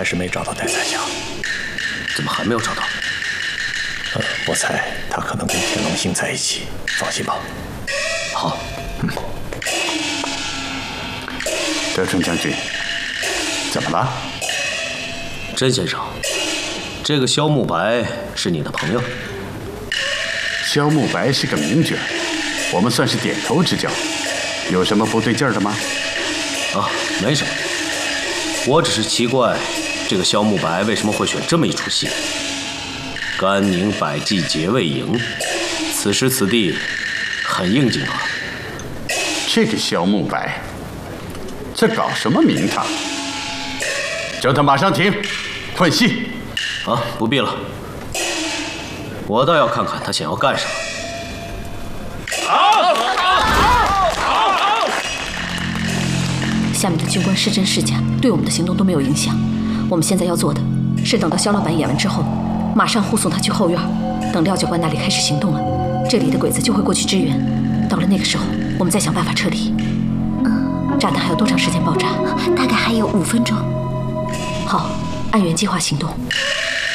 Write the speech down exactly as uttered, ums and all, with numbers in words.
是没找到戴三强。 怎么还没有找到？ 呃，我猜他可能跟天龙星在一起。放心吧。 好。 嗯。 德川将军，怎么了？ 甄先生，这个萧慕白是你的朋友？ 萧慕白是个名角，我们算是点头之交。有什么不对劲儿的吗？ 啊，没什么。我只是奇怪，这个萧慕白为什么会选这么一出戏？甘宁百骑结魏营，此时此地，很应景啊。 这个萧慕白，在搞什么名堂？叫他马上停，换戏。 啊，不必了。我倒要看看他想要干什么。 好，好，好，好！ 下面的军官是真是假，对我们的行动都没有影响。我们现在要做的是等到萧老板演完之后，马上护送他去后院，等廖教官那里开始行动了，这里的鬼子就会过去支援。到了那个时候，我们再想办法撤离。嗯，炸弹还有多长时间爆炸？ 大概还有五分钟。 好，按原计划行动。